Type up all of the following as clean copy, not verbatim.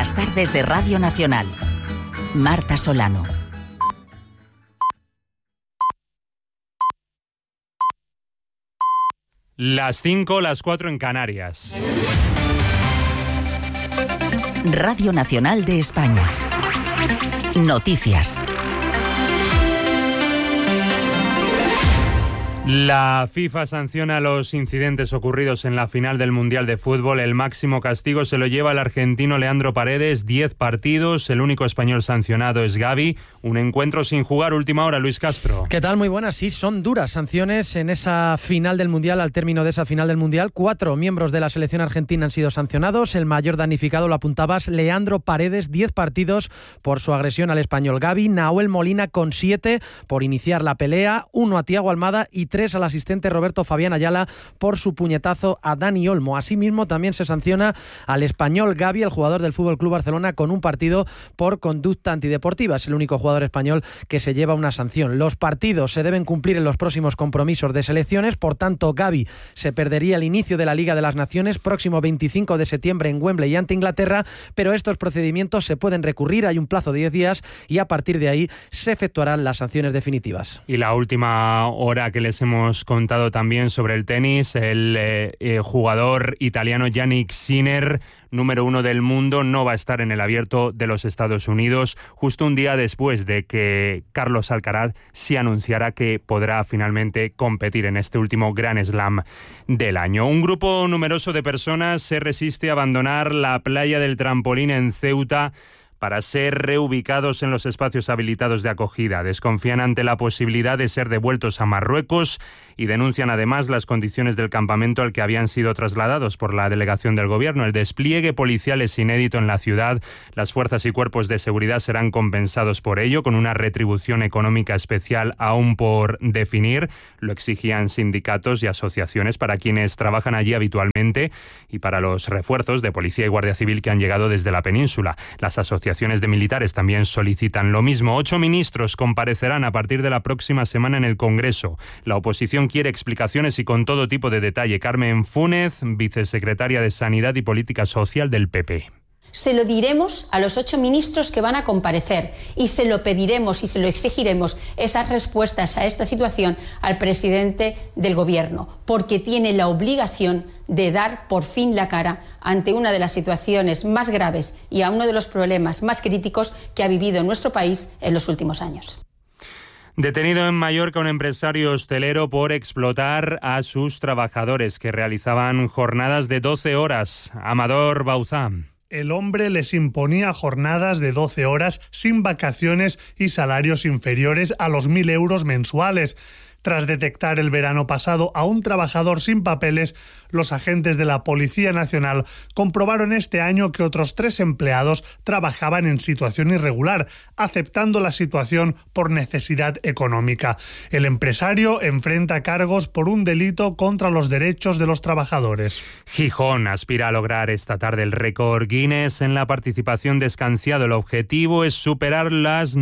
Las tardes de Radio Nacional. Marta Solano. Las 5, las 4 en Canarias. Radio Nacional de España. Noticias. La FIFA sanciona los incidentes ocurridos en la final del Mundial de Fútbol. El máximo castigo se lo lleva el argentino Leandro Paredes, 10 partidos. El único español sancionado es Gavi. Un encuentro sin jugar, última hora, Luis Castro. ¿Qué tal? Muy buenas. Sí, son duras sanciones en esa final del Mundial. Al término de esa final del Mundial, 4 miembros de la selección argentina han sido sancionados. El mayor damnificado, lo apuntabas, Leandro Paredes, 10 partidos por su agresión al español Gavi. Nahuel Molina con 7 por iniciar la pelea. 1 a Thiago Almada y 3 al asistente Roberto Fabián Ayala por su puñetazo a Dani Olmo. Asimismo, también se sanciona al español Gavi, el jugador del FC Barcelona, con un partido por conducta antideportiva. Es el único jugador español que se lleva una sanción. Los partidos se deben cumplir en los próximos compromisos de selecciones. Por tanto, Gavi se perdería el inicio de la Liga de las Naciones próximo 25 de septiembre en Wembley ante Inglaterra, pero estos procedimientos se pueden recurrir. Hay un plazo de 10 días y a partir de ahí se efectuarán las sanciones definitivas. Y la última hora que les hemos contado también sobre el tenis, el jugador italiano Jannik Sinner, número 1 del mundo, no va a estar en el Abierto de los Estados Unidos, justo un día después de que Carlos Alcaraz sí anunciara que podrá finalmente competir en este último Grand Slam del año. Un grupo numeroso de personas se resiste a abandonar la playa del Trampolín en Ceuta para ser reubicados en los espacios habilitados de acogida. Desconfían ante la posibilidad de ser devueltos a Marruecos y denuncian además las condiciones del campamento al que habían sido trasladados por la delegación del gobierno. El despliegue policial es inédito en la ciudad. Las fuerzas y cuerpos de seguridad serán compensados por ello, con una retribución económica especial aún por definir. Lo exigían sindicatos y asociaciones para quienes trabajan allí habitualmente y para los refuerzos de policía y guardia civil que han llegado desde la península. Las asociaciones de militares también solicitan lo mismo. 8 ministros comparecerán a partir de la próxima semana en el Congreso. La oposición quiere explicaciones y con todo tipo de detalle. Carmen Fúnez, vicesecretaria de Sanidad y Política Social del PP. Se lo diremos a los 8 ministros que van a comparecer y se lo pediremos y se lo exigiremos esas respuestas a esta situación al presidente del Gobierno, porque tiene la obligación de dar por fin la cara ante una de las situaciones más graves y a uno de los problemas más críticos que ha vivido nuestro país en los últimos años. Detenido en Mallorca un empresario hostelero por explotar a sus trabajadores que realizaban jornadas de 12 horas. Amador Bauzán. El hombre les imponía jornadas de 12 horas sin vacaciones y salarios inferiores a los 1.000 euros mensuales. Tras detectar el verano pasado a un trabajador sin papeles, los agentes de la Policía Nacional comprobaron este año que otros 3 empleados trabajaban en situación irregular, aceptando la situación por necesidad económica. El empresario enfrenta cargos por un delito contra los derechos de los trabajadores. Gijón aspira a lograr esta tarde el récord Guinness en la participación de Escanciado. El objetivo es superar las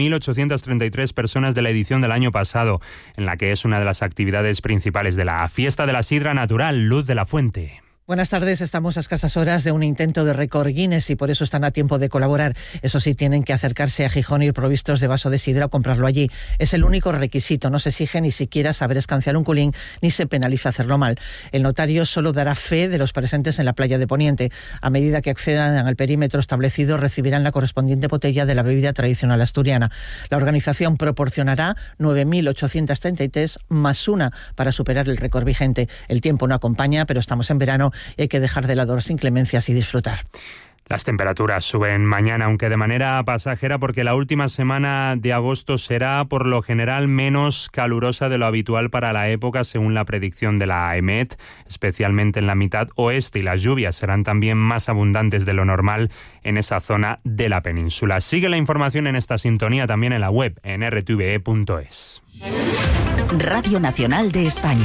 9.833 personas de la edición del año pasado, en la que es una de las actividades principales de la Fiesta de la Sidra Natural. Luz de la Fuente. Buenas tardes, estamos a escasas horas de un intento de récord Guinness y por eso están a tiempo de colaborar. Eso sí, tienen que acercarse a Gijón y ir provistos de vaso de sidra o comprarlo allí. Es el único requisito, no se exige ni siquiera saber escanciar un culín ni se penaliza hacerlo mal. El notario solo dará fe de los presentes en la playa de Poniente. A medida que accedan al perímetro establecido, recibirán la correspondiente botella de la bebida tradicional asturiana. La organización proporcionará 9.833 más una para superar el récord vigente. El tiempo no acompaña, pero estamos en verano y hay que dejar de lado las inclemencias y disfrutar. Las temperaturas suben mañana, aunque de manera pasajera, porque la última semana de agosto será por lo general menos calurosa de lo habitual para la época, según la predicción de la EMET, especialmente en la mitad oeste, y las lluvias serán también más abundantes de lo normal en esa zona de la península. Sigue la información en esta sintonía también en la web, en rtve.es. Radio Nacional de España.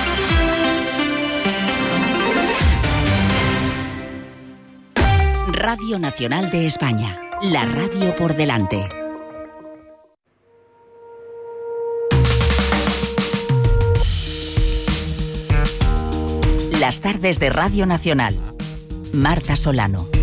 Radio Nacional de España, la radio por delante. Las tardes de Radio Nacional. Marta Solano.